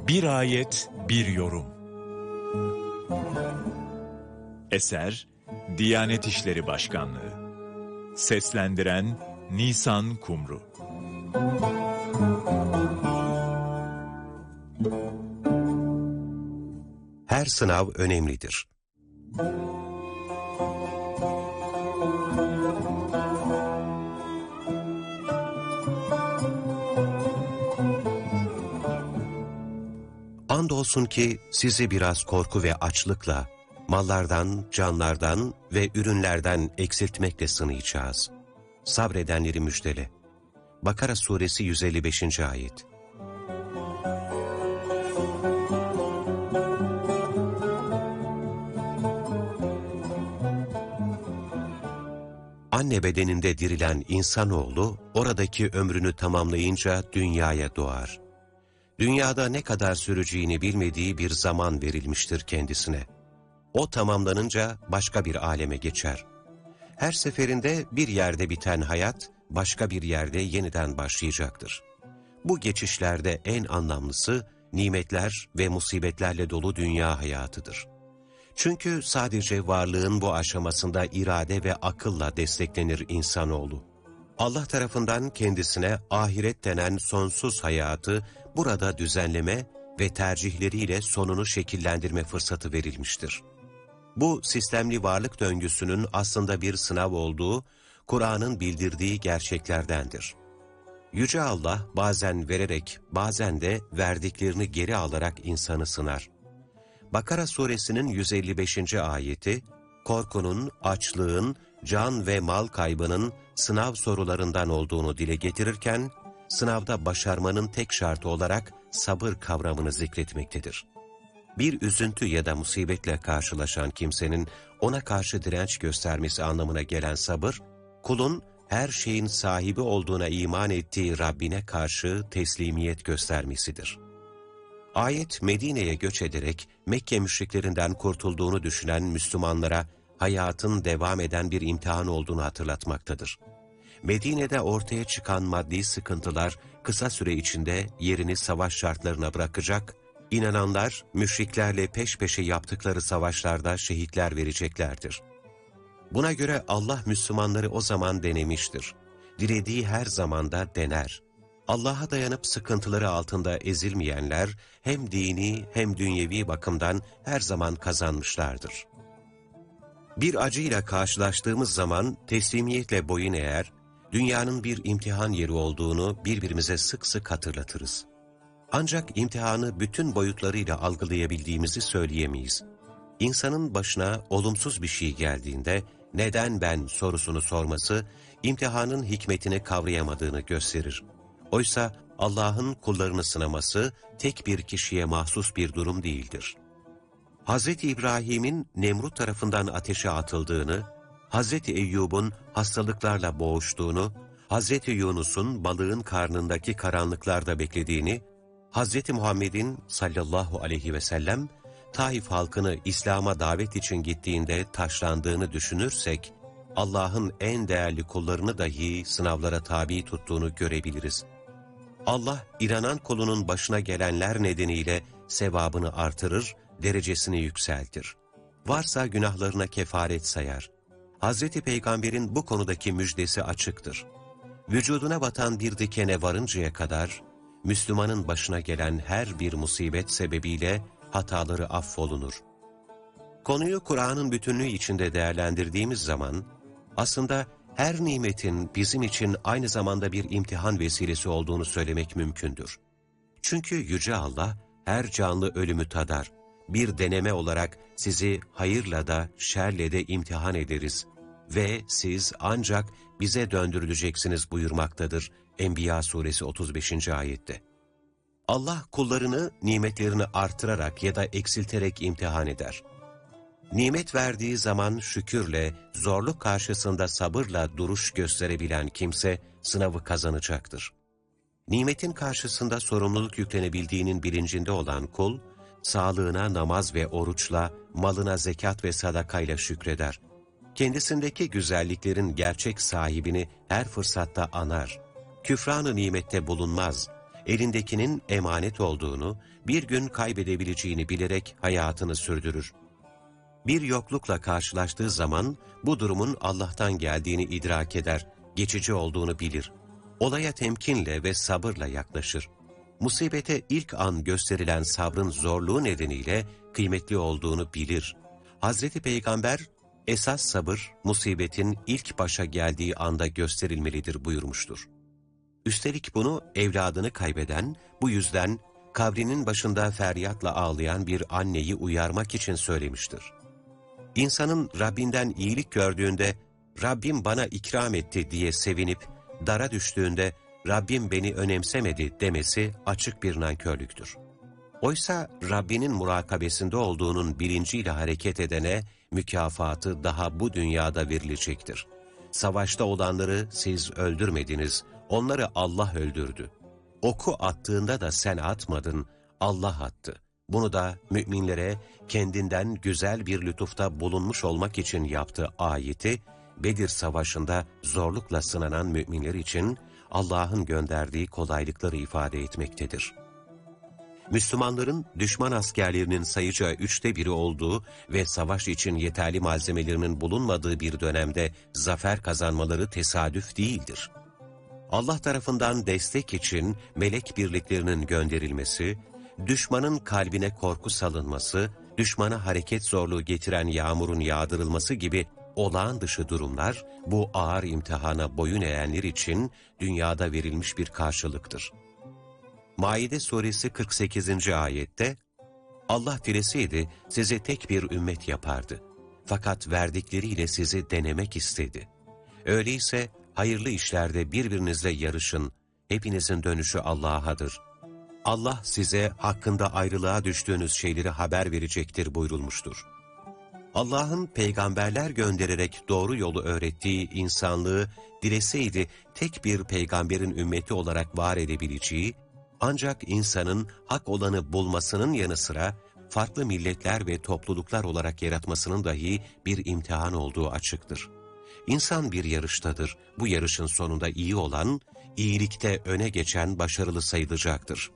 Bir ayet, bir yorum. Eser, Diyanet İşleri Başkanlığı. Seslendiren Nisan Kumru. Her sınav önemlidir. Andolsun ki sizi biraz korku ve açlıkla, mallardan, canlardan ve ürünlerden eksiltmekle sınayacağız. Sabredenleri müjdele. Bakara suresi 155. ayet. Anne bedeninde dirilen insanoğlu, oradaki ömrünü tamamlayınca dünyaya doğar. Dünyada ne kadar süreceğini bilmediği bir zaman verilmiştir kendisine. O tamamlanınca başka bir aleme geçer. Her seferinde bir yerde biten hayat, başka bir yerde yeniden başlayacaktır. Bu geçişlerde en anlamlısı, nimetler ve musibetlerle dolu dünya hayatıdır. Çünkü sadece varlığın bu aşamasında irade ve akılla desteklenir insanoğlu. Allah tarafından kendisine ahiret denen sonsuz hayatı burada düzenleme ve tercihleriyle sonunu şekillendirme fırsatı verilmiştir. Bu sistemli varlık döngüsünün aslında bir sınav olduğu, Kur'an'ın bildirdiği gerçeklerdendir. Yüce Allah bazen vererek, bazen de verdiklerini geri alarak insanı sınar. Bakara suresinin 155. ayeti, korkunun, açlığın, can ve mal kaybının sınav sorularından olduğunu dile getirirken, sınavda başarmanın tek şartı olarak sabır kavramını zikretmektedir. Bir üzüntü ya da musibetle karşılaşan kimsenin ona karşı direnç göstermesi anlamına gelen sabır, kulun her şeyin sahibi olduğuna iman ettiği Rabbine karşı teslimiyet göstermesidir. Ayet Medine'ye göç ederek Mekke müşriklerinden kurtulduğunu düşünen Müslümanlara hayatın devam eden bir imtihan olduğunu hatırlatmaktadır. Medine'de ortaya çıkan maddi sıkıntılar kısa süre içinde yerini savaş şartlarına bırakacak, inananlar müşriklerle peş peşe yaptıkları savaşlarda şehitler vereceklerdir. Buna göre Allah Müslümanları o zaman denemiştir. Dilediği her zamanda dener. Allah'a dayanıp sıkıntıları altında ezilmeyenler hem dini hem dünyevi bakımdan her zaman kazanmışlardır. Bir acıyla karşılaştığımız zaman teslimiyetle boyun eğer, dünyanın bir imtihan yeri olduğunu birbirimize sık sık hatırlatırız. Ancak imtihanı bütün boyutlarıyla algılayabildiğimizi söyleyemeyiz. İnsanın başına olumsuz bir şey geldiğinde, neden ben sorusunu sorması, imtihanın hikmetini kavrayamadığını gösterir. Oysa Allah'ın kullarını sınaması tek bir kişiye mahsus bir durum değildir. Hz. İbrahim'in Nemrut tarafından ateşe atıldığını, Hz. Eyyub'un hastalıklarla boğuştuğunu, Hz. Yunus'un balığın karnındaki karanlıklarda beklediğini, Hz. Muhammed'in sallallahu aleyhi ve sellem Taif halkını İslam'a davet için gittiğinde taşlandığını düşünürsek, Allah'ın en değerli kullarını dahi sınavlara tabi tuttuğunu görebiliriz. Allah, inanan kulunun başına gelenler nedeniyle sevabını artırır, derecesini yükseltir. Varsa günahlarına kefaret sayar. Hazreti Peygamber'in bu konudaki müjdesi açıktır. Vücuduna batan bir dikene varıncaya kadar, Müslümanın başına gelen her bir musibet sebebiyle hataları affolunur. Konuyu Kur'an'ın bütünlüğü içinde değerlendirdiğimiz zaman, aslında her nimetin bizim için aynı zamanda bir imtihan vesilesi olduğunu söylemek mümkündür. Çünkü Yüce Allah her canlı ölümü tadar. Bir deneme olarak sizi hayırla da şerle de imtihan ederiz ve siz ancak bize döndürüleceksiniz buyurmaktadır Enbiya suresi 35. ayette. Allah kullarını nimetlerini artırarak ya da eksilterek imtihan eder. Nimet verdiği zaman şükürle, zorluk karşısında sabırla duruş gösterebilen kimse sınavı kazanacaktır. Nimetin karşısında sorumluluk yüklenebildiğinin bilincinde olan kul, sağlığına namaz ve oruçla, malına zekat ve sadakayla şükreder. Kendisindeki güzelliklerin gerçek sahibini her fırsatta anar. Küfran-ı nimette bulunmaz. elindekinin emanet olduğunu, bir gün kaybedebileceğini bilerek hayatını sürdürür. Bir yoklukla karşılaştığı zaman bu durumun Allah'tan geldiğini idrak eder, geçici olduğunu bilir. Olaya temkinle ve sabırla yaklaşır. Musibete ilk an gösterilen sabrın zorluğu nedeniyle kıymetli olduğunu bilir. Hazreti Peygamber, esas sabır musibetin ilk başa geldiği anda gösterilmelidir buyurmuştur. Üstelik bunu evladını kaybeden, bu yüzden kabrinin başında feryatla ağlayan bir anneyi uyarmak için söylemiştir. İnsanın Rabbinden iyilik gördüğünde, Rabbim bana ikram etti diye sevinip, dara düştüğünde, Rabbim beni önemsemedi demesi açık bir nankörlüktür. Oysa Rabbinin murakabesinde olduğunun bilinciyle hareket edene, mükafatı daha bu dünyada verilecektir. Savaşta olanları siz öldürmediniz, onları Allah öldürdü. Oku attığında da sen atmadın, Allah attı. Bunu da müminlere kendinden güzel bir lütufta bulunmuş olmak için yaptığı ayeti, Bedir Savaşı'nda zorlukla sınanan müminler için Allah'ın gönderdiği kolaylıkları ifade etmektedir. Müslümanların düşman askerlerinin sayıca 1/3 olduğu ve savaş için yeterli malzemelerinin bulunmadığı bir dönemde zafer kazanmaları tesadüf değildir. Allah tarafından destek için melek birliklerinin gönderilmesi, düşmanın kalbine korku salınması, düşmana hareket zorluğu getiren yağmurun yağdırılması gibi olağan dışı durumlar, bu ağır imtihana boyun eğenler için dünyada verilmiş bir karşılıktır. Maide suresi 48. ayette, Allah dileseydi sizi tek bir ümmet yapardı. Fakat verdikleriyle sizi denemek istedi. Öyleyse hayırlı işlerde birbirinizle yarışın, hepinizin dönüşü Allah'adır. Allah size hakkında ayrılığa düştüğünüz şeyleri haber verecektir buyurulmuştur. Allah'ın peygamberler göndererek doğru yolu öğrettiği insanlığı dileseydi tek bir peygamberin ümmeti olarak var edebileceği, ancak insanın hak olanı bulmasının yanı sıra farklı milletler ve topluluklar olarak yaratmasının dahi bir imtihan olduğu açıktır. İnsan bir yarıştadır. Bu yarışın sonunda iyi olan, iyilikte öne geçen başarılı sayılacaktır.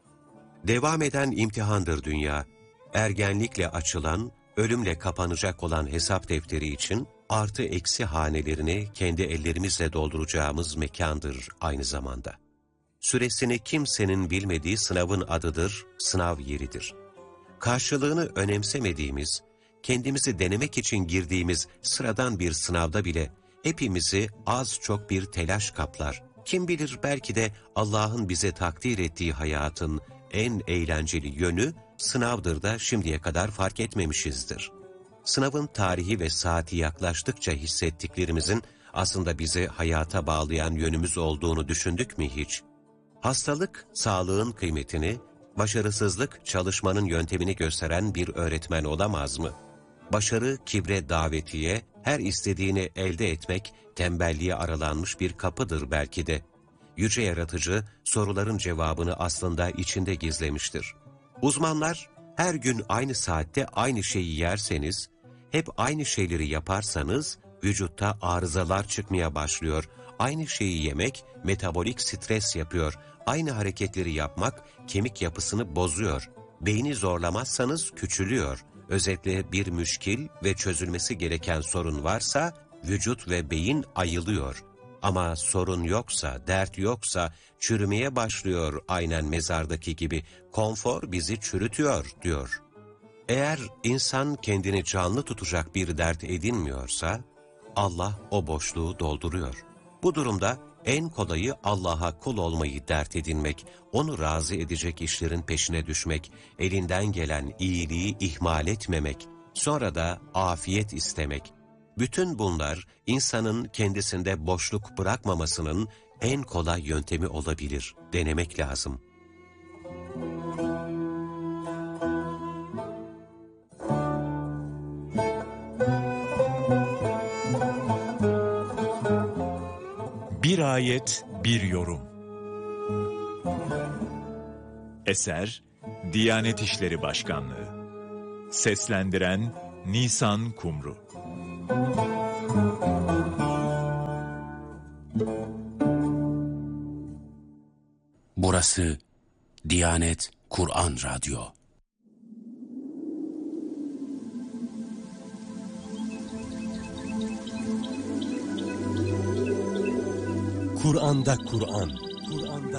Devam eden imtihandır dünya. Ergenlikle açılan, ölümle kapanacak olan hesap defteri için artı eksi hanelerini kendi ellerimizle dolduracağımız mekandır aynı zamanda. Süresini kimsenin bilmediği sınavın adıdır, sınav yeridir. Karşılığını önemsemediğimiz, kendimizi denemek için girdiğimiz sıradan bir sınavda bile hepimizi az çok bir telaş kaplar. Kim bilir belki de Allah'ın bize takdir ettiği hayatın en eğlenceli yönü sınavdır da şimdiye kadar fark etmemişizdir. Sınavın tarihi ve saati yaklaştıkça hissettiklerimizin aslında bizi hayata bağlayan yönümüz olduğunu düşündük mü hiç? Hastalık, sağlığın kıymetini, başarısızlık, çalışmanın yöntemini gösteren bir öğretmen olamaz mı? Başarı, kibre davetiye, her istediğini elde etmek, tembelliğe aralanmış bir kapıdır belki de. Yüce Yaratıcı, soruların cevabını aslında içinde gizlemiştir. Uzmanlar, her gün aynı saatte aynı şeyi yerseniz, hep aynı şeyleri yaparsanız, vücutta arızalar çıkmaya başlıyor. Aynı şeyi yemek, metabolik stres yapıyor. Aynı hareketleri yapmak, kemik yapısını bozuyor. Beyni zorlamazsanız küçülüyor. Özetle bir müşkil ve çözülmesi gereken sorun varsa, vücut ve beyin ayılıyor. Ama sorun yoksa, dert yoksa, çürümeye başlıyor aynen mezardaki gibi. Konfor bizi çürütüyor, diyor. Eğer insan kendini canlı tutacak bir dert edinmiyorsa, Allah o boşluğu dolduruyor. Bu durumda en kolayı Allah'a kul olmayı dert edinmek, onu razı edecek işlerin peşine düşmek, elinden gelen iyiliği ihmal etmemek, sonra da afiyet istemek. Bütün bunlar insanın kendisinde boşluk bırakmamasının en kolay yöntemi olabilir. Denemek lazım. Bir ayet, bir yorum. Eser, Diyanet İşleri Başkanlığı. Seslendiren Nisan Kumru. Burası Diyanet Kur'an Radyo. Kur'an'da Kur'an. Kur'an'da